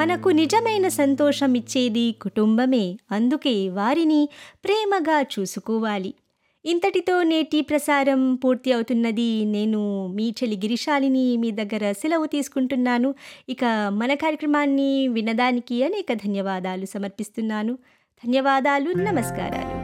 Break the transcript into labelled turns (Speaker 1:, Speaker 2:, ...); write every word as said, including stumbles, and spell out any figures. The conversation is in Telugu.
Speaker 1: మనకు నిజమైన సంతోషం ఇచ్చేది కుటుంబమే. అందుకే వారిని ప్రేమగా చూసుకోవాలి. ఇంతటితో నేటి ప్రసారం పూర్తి అవుతున్నది. నేను మీ చెల్లి గిరిశాలిని మీ దగ్గర సెలవు తీసుకుంటున్నాను. ఇక మన కార్యక్రమాన్ని వినడానికి అనేక ధన్యవాదాలు సమర్పిస్తున్నాను. ధన్యవాదాలు. నమస్కారాలు.